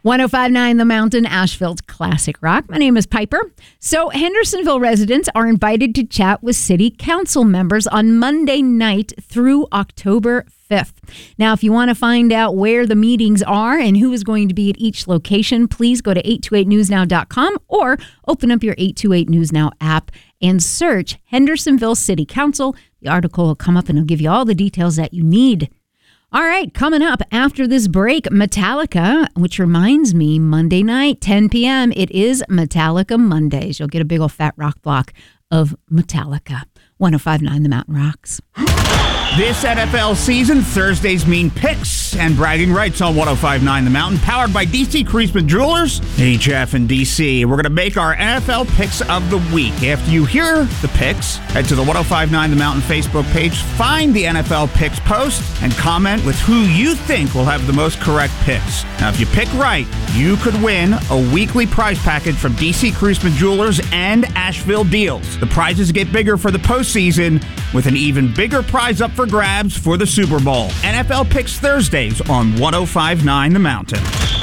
1059 The Mountain, Asheville's classic rock. My name is Piper. So Hendersonville residents are invited to chat with city council members on Monday night through October 5th. Now, if you want to find out where the meetings are and who is going to be at each location, please go to 828newsnow.com or open up your 828 News Now app and search Hendersonville City Council. The article will come up and it'll give you all the details that you need. All right, coming up after this break, Metallica, which reminds me, Monday night, 10 p.m., it is Metallica Mondays. You'll get a big old fat rock block of Metallica. 1059 The Mountain Rocks. This NFL season, Thursdays mean picks and bragging rights on 1059 The Mountain, powered by DC Creasman Jewelers, HF and DC. We're going to make our NFL picks of the week. After you hear the picks, head to the 1059 The Mountain Facebook page, find the NFL picks post, and comment with who you think will have the most correct picks. Now, if you pick right, you could win a weekly prize package from DC Creasman Jewelers and Asheville Deals. The prizes get bigger for the postseason, with an even bigger prize up for grabs for the Super Bowl. NFL Picks Thursdays on 1059 The Mountain.